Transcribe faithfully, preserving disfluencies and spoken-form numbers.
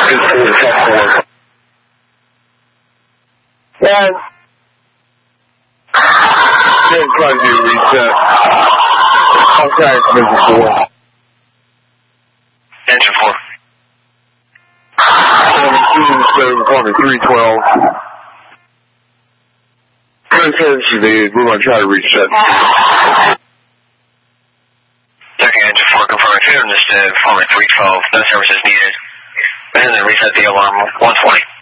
And then trying to reset. Contact engine four. Engine four. seventeen seven, calling three twelve. Good service needed. We're going to try to reset. Checking engine four, confirming fuel, just uh, calling three twelve. No services needed. And then reset the alarm one twenty.